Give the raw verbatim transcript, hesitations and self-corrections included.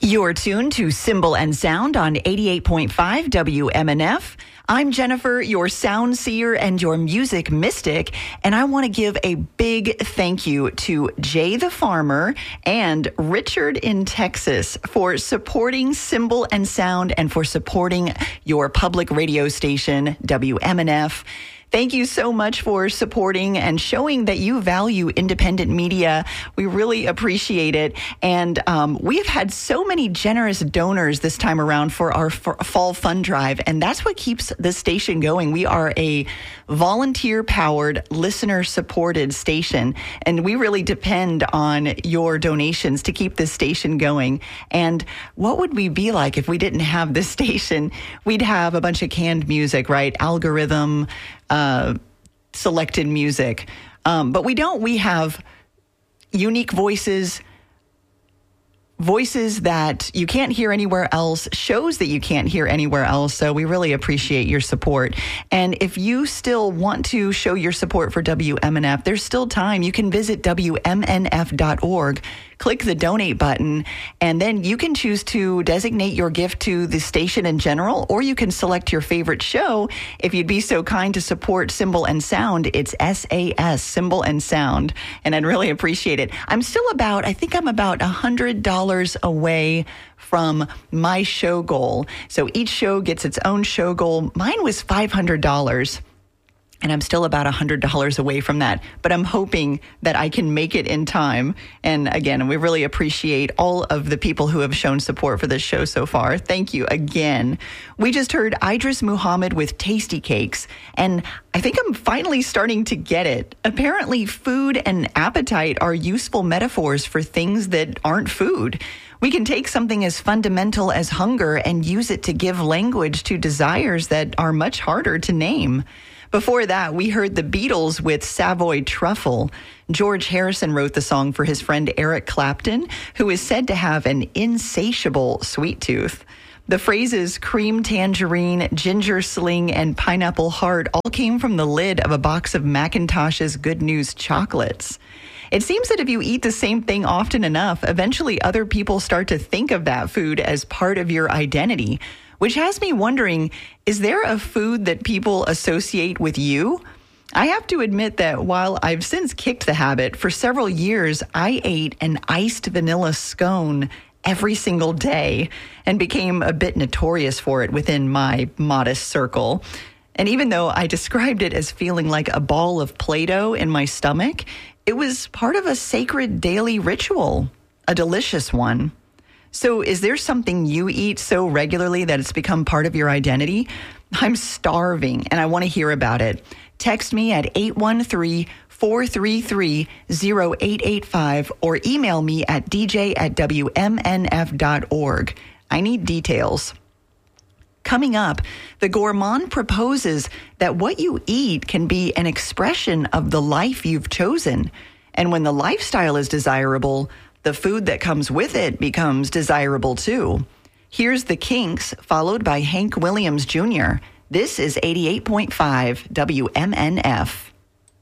You're tuned to Symbol and Sound on eighty-eight point five W M N F. I'm Jennifer, your sound seer and your music mystic, and I want to give a big thank you to Jay the Farmer and Richard in Texas for supporting Symbol and Sound and for supporting your public radio station, W M N F. Thank you so much for supporting and showing that you value independent media. We really appreciate it. And um, we have had so many generous donors this time around for our f- fall fund drive. And that's what keeps the station going. We are a volunteer-powered, listener-supported station. And we really depend on your donations to keep this station going. And what would we be like if we didn't have this station? We'd have a bunch of canned music, right? Algorithm, Uh, selected music. Um, but we don't. We have unique voices, voices that you can't hear anywhere else, shows that you can't hear anywhere else. So we really appreciate your support. And if you still want to show your support for W M N F, there's still time. You can visit W M N F dot org. Click the donate button, and then you can choose to designate your gift to the station in general, or you can select your favorite show. If you'd be so kind to support Symbol and Sound, it's S A S, Symbol and Sound, and I'd really appreciate it. I'm still about, I think I'm about one hundred dollars away from my show goal. So each show gets its own show goal. Mine was five hundred dollars. And I'm still about one hundred dollars away from that. But I'm hoping that I can make it in time. And again, we really appreciate all of the people who have shown support for this show so far. Thank you again. We just heard Idris Muhammad with Tasty Cakes. And I think I'm finally starting to get it. Apparently, food and appetite are useful metaphors for things that aren't food. We can take something as fundamental as hunger and use it to give language to desires that are much harder to name. Before that, we heard the Beatles with Savoy Truffle. George Harrison wrote the song for his friend Eric Clapton, who is said to have an insatiable sweet tooth. The phrases cream tangerine, ginger sling, and pineapple heart all came from the lid of a box of McIntosh's Good News chocolates. It seems that if you eat the same thing often enough, eventually other people start to think of that food as part of your identity. Which has me wondering, is there a food that people associate with you? I have to admit that while I've since kicked the habit, for several years, I ate an iced vanilla scone every single day and became a bit notorious for it within my modest circle. And even though I described it as feeling like a ball of Play-Doh in my stomach, it was part of a sacred daily ritual, a delicious one. So is there something you eat so regularly that it's become part of your identity? I'm starving and I want to hear about it. Text me at eight one three, four three three, zero eight eight five or email me at d j at w m n f dot org. I need details. Coming up, the gourmand proposes that what you eat can be an expression of the life you've chosen. And when the lifestyle is desirable, the food that comes with it becomes desirable too. Here's the Kinks, followed by Hank Williams Junior This is eighty-eight point five W M N F.